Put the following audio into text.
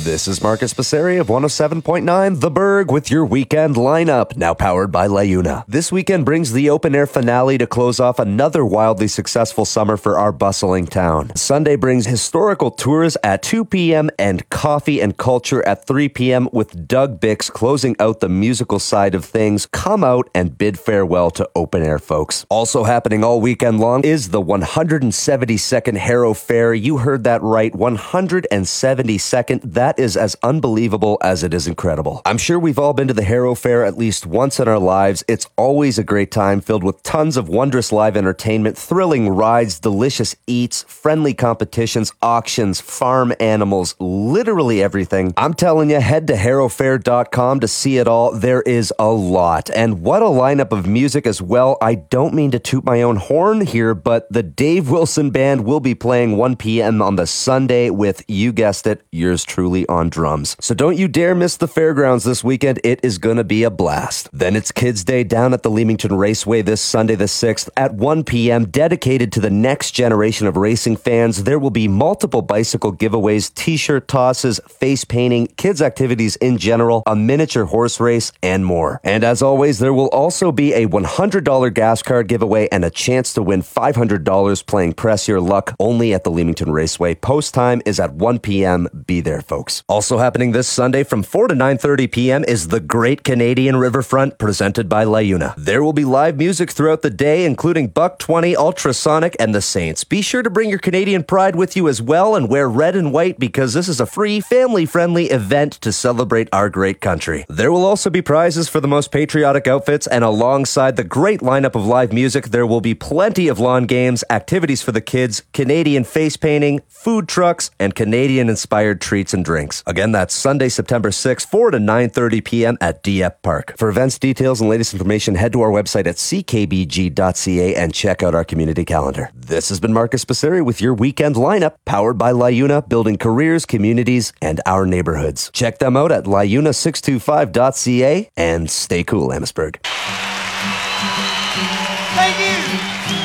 This is Marcus Passeri of 107.9 The Berg with your weekend lineup, now powered by LaUna. This weekend brings the open-air finale to close off another wildly successful summer for our bustling town. Sunday brings historical tours at 2 p.m. and coffee and culture at 3 p.m. with Doug Bix closing out the musical side of things. Come out and bid farewell to open-air folks. Also happening all weekend long is the 172nd Harrow Fair. You heard that right, 172nd. That is as unbelievable as it is incredible. I'm sure we've all been to the Harrow Fair at least once in our lives. It's always a great time filled with tons of wondrous live entertainment, thrilling rides, delicious eats, friendly competitions, auctions, farm animals, literally everything. I'm telling you, head to harrowfair.com to see it all. There is a lot. And what a lineup of music as well. I don't mean to toot my own horn here, but the Dave Wilson Band will be playing 1 p.m. on the Sunday with, you guessed it, yours truly on drums. So don't you dare miss the fairgrounds this weekend. It is going to be a blast. Then it's Kids Day down at the Leamington Raceway this Sunday the 6th at 1 p.m. dedicated to the next generation of racing fans. There will be multiple bicycle giveaways, t-shirt tosses, face painting, kids activities in general, a miniature horse race, and more. And as always, there will also be a $100 gas card giveaway and a chance to win $500 playing Press Your Luck only at the Leamington Raceway. Post time is at 1 p.m. Be there, folks. Also happening this Sunday from 4 to 9:30 p.m. is the Great Canadian Riverfront presented by LaUna. There will be live music throughout the day, including Buck 20, Ultrasonic, and the Saints. Be sure to bring your Canadian pride with you as well and wear red and white because this is a free, family-friendly event to celebrate our great country. There will also be prizes for the most patriotic outfits, and alongside the great lineup of live music, there will be plenty of lawn games, activities for the kids, Canadian face painting, food trucks, and Canadian-inspired treats and drinks. Again, that's Sunday, September 6th, 4 to 9:30 p.m. at Dieppe Park. For events details and latest information, head to our website at ckbg.ca and check out our community calendar. This has been Marcus Passeri with your weekend lineup, powered by LaUna, building careers, communities, and our neighborhoods. Check them out at launa625.ca and stay cool, Amherstburg.